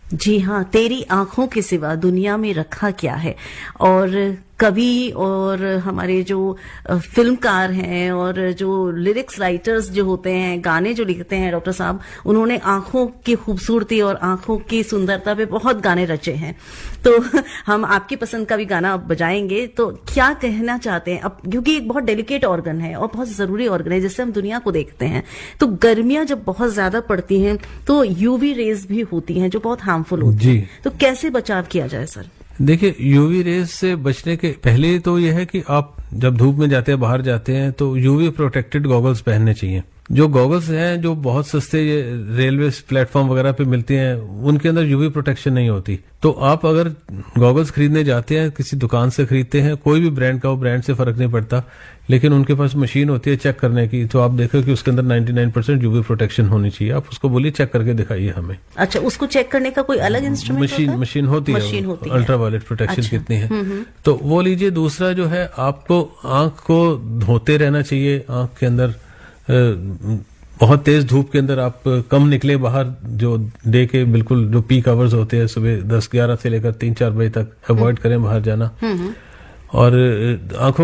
जी हाँ, तेरी आंखों के सिवा दुनिया में रखा क्या है। और कवि और हमारे जो फिल्मकार हैं और जो लिरिक्स राइटर्स जो होते हैं, गाने जो लिखते हैं डॉक्टर साहब, उन्होंने आंखों की खूबसूरती और आंखों की सुंदरता पे बहुत गाने रचे हैं। तो हम आपकी पसंद का भी गाना अब बजाएंगे। तो क्या कहना चाहते हैं अब, क्योंकि एक बहुत डेलिकेट ऑर्गन है और बहुत जरूरी ऑर्गन है जिससे हम दुनिया को देखते हैं। तो गर्मियां जब बहुत ज्यादा पड़ती हैं तो यूवी रेज भी होती हैं जो बहुत हार्मफुल होती हैं। तो कैसे बचाव किया जाए सर? देखिए, यूवी रेज से बचने के पहले तो यह है कि आप जब धूप में जाते हैं, बाहर जाते हैं, तो यूवी प्रोटेक्टेड गॉगल्स पहनने चाहिए। जो गॉगल्स हैं जो बहुत सस्ते रेलवे प्लेटफॉर्म वगैरह पे मिलती हैं, उनके अंदर यूवी प्रोटेक्शन नहीं होती। तो आप अगर गॉगल्स खरीदने जाते हैं, किसी दुकान से खरीदते हैं, कोई भी ब्रांड का हो, ब्रांड से फर्क नहीं पड़ता, लेकिन उनके पास मशीन होती है चेक करने की, तो आप देखो कि उसके अंदर 99% यूवी प्रोटेक्शन होनी चाहिए। आप उसको बोलिए चेक करके दिखाइए हमें। अच्छा, उसको चेक करने का कोई अलग इंस्ट्रूमेंट मशीन होती है, अल्ट्रावायलेट प्रोटेक्शन कितनी है, तो वो लीजिए। दूसरा जो है, आपको आंख को धोते रहना चाहिए। आंख के अंदर बहुत तेज धूप के अंदर आप कम निकले बाहर, जो डे के बिल्कुल जो पीक आवर्स होते हैं, सुबह 10-11 से लेकर 3-4 बजे तक अवॉइड करें बाहर जाना। और आंखों